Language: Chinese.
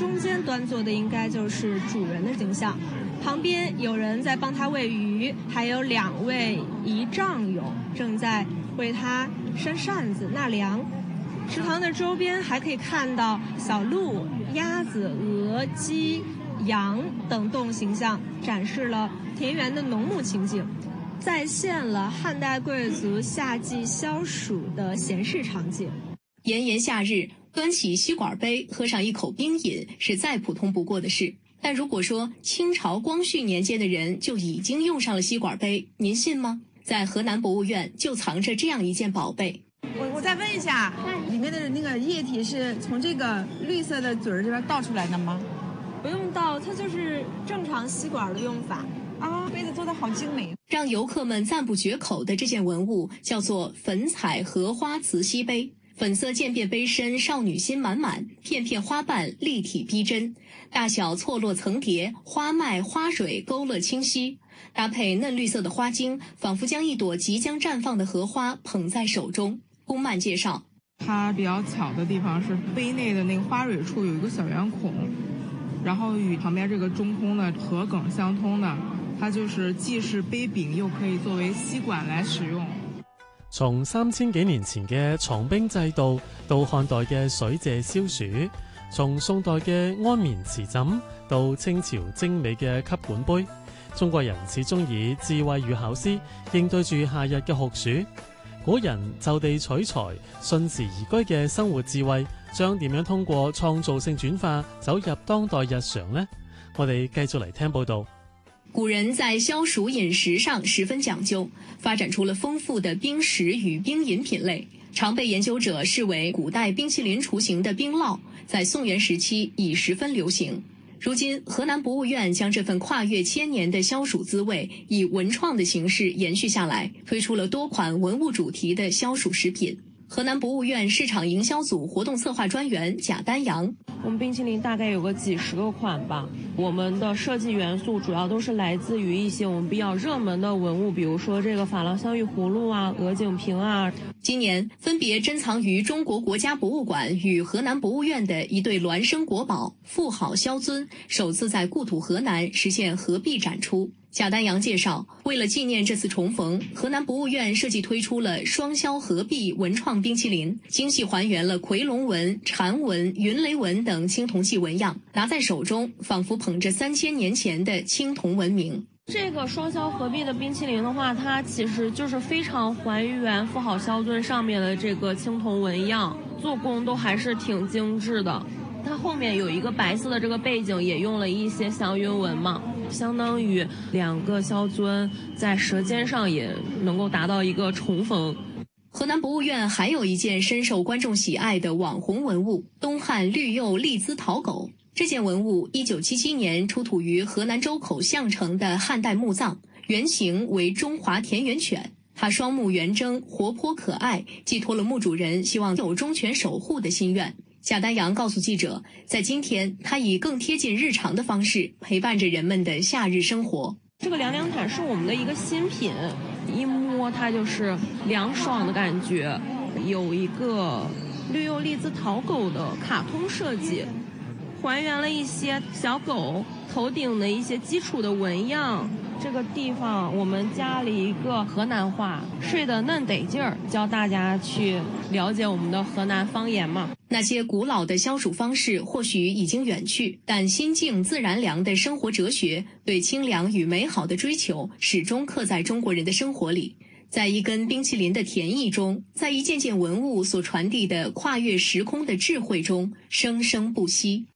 中间端坐的应该就是主人的景象，旁边有人在帮他喂鱼，还有2位仪仗友正在为他扇扇子纳凉。池塘的周边还可以看到小鹿、鸭子、鹅、鸡、羊等动物形象，展示了田园的农牧情景，再现了汉代贵族夏季消暑的闲适场景。 炎炎夏日，端起吸管杯喝上一口冰饮是再普通不过的事。但如果说清朝光绪年间的人就已经用上了吸管杯，您信吗？在河南博物院就藏着这样一件宝贝。 我再问一下，里面的那个液体是从这个绿色的嘴儿这边倒出来的吗？ 不用倒，它就是正常吸管的用法。 杯子做得好精美。 让游客们赞不绝口的这件文物叫做粉彩荷花瓷吸杯，粉色渐变杯身，少女心满满，片片花瓣立体逼真，大小错落层叠，花脉花蕊勾勒清晰，搭配嫩绿色的花茎，仿佛将一朵即将绽放的荷花捧在手中。龚曼介绍， 它比较巧的地方是杯内的那个花蕊处有一个小圆孔，然后与旁边这个中空的荷梗相通的，它就是既是杯柄又可以作為吸管來使用。 從3000幾年前嘅藏冰制度，到漢代嘅水榭消暑，從宋代嘅安眠瓷枕，到清朝精美嘅吸管杯，中國人始終以智慧與巧思應對住夏日嘅酷暑。古人就地取材，順時而居嘅生活智慧，將點樣通過創造性轉化走入當代日常呢？我哋繼續嚟聽報道。 古人在消暑饮食上十分讲究，发展出了丰富的冰食与冰饮品类，常被研究者视为古代冰淇淋雏形的冰酪，在宋元时期已十分流行。如今，河南博物院将这份跨越1000年的消暑滋味以文创的形式延续下来，推出了多款文物主题的消暑食品。河南博物院市场营销组活动策划专员贾丹阳， 我们冰淇淋大概有个几10个款吧，我们的设计元素主要都是来自于一些我们比较热门的文物，比如说这个珐琅香玉葫芦啊、鹅颈瓶啊。 今年分别珍藏于中国国家博物馆与河南博物院的一对孪生国宝富好萧尊，首次在故土河南实现合璧展出。贾丹阳介绍，为了纪念这次重逢，河南博物院设计推出了双萧合璧文创冰淇淋，精细还原了夔龙纹、蝉纹、云雷纹等青铜器纹样，拿在手中仿佛捧着3000年前的青铜文明。 这个双萧合璧的冰淇淋的话，它其实就是非常还原富好萧尊上面的这个青铜纹样，做工都还是挺精致的。它后面有一个白色的这个背景，也用了一些祥云纹嘛，相当于2个萧尊在舌尖上也能够达到一个重逢。 河南博物院还有一件深受观众喜爱的网红文物——东汉绿釉利兹陶狗。这件文物1977年出土于河南周口项城的汉代墓葬，原型为中华田园犬。它双目圆睁，活泼可爱，寄托了墓主人希望有忠犬守护的心愿。贾丹阳告诉记者，在今天，他以更贴近日常的方式陪伴着人们的夏日生活。 这个凉凉毯是我们的一个新品，一摸它就是凉爽的感觉，有一个绿釉利兹陶狗的卡通设计，还原了一些小狗头顶的一些基础的纹样。这个地方我们加了一个河南话，睡得嫩得劲儿，教大家去了解我们的河南方言嘛。 那些古老的消暑方式或许已经远去，但心静自然凉的生活哲学，对清凉与美好的追求，始终刻在中国人的生活里。在一根冰淇淋的甜意中，在一件件文物所传递的跨越时空的智慧中，生生不息。